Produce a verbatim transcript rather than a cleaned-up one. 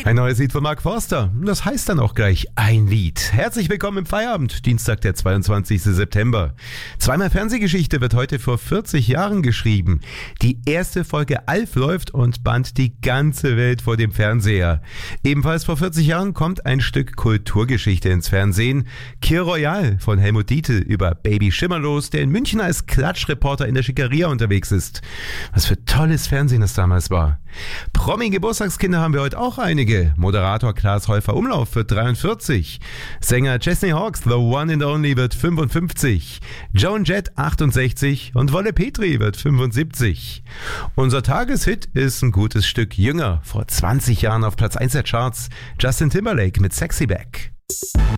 Ein neues Lied von Mark Forster. Das heißt dann auch gleich ein Lied. Herzlich willkommen im Feierabend, Dienstag, der zweiundzwanzigster September. Zweimal Fernsehgeschichte wird heute vor vierzig Jahren geschrieben. Die erste Folge Alf läuft und bannt die ganze Welt vor dem Fernseher. Ebenfalls vor vierzig Jahren kommt ein Stück Kulturgeschichte ins Fernsehen. Kir Royal von Helmut Dietl über Baby Schimmerlos, der in München als Klatschreporter in der Schickeria unterwegs ist. Was für tolles Fernsehen das damals war. Promi-Geburtstagskinder haben wir heute auch einige. Moderator Klaas Häufer-Umlauf wird dreiundvierzig. Sänger Chesney Hawkes, The One and Only, wird fünfundfünfzig. Joan Jett achtundsechzig und Wolle Petri wird fünfundsiebzig. Unser Tageshit ist ein gutes Stück jünger. Vor zwanzig Jahren auf Platz eins der Charts. Justin Timberlake mit Sexy Back.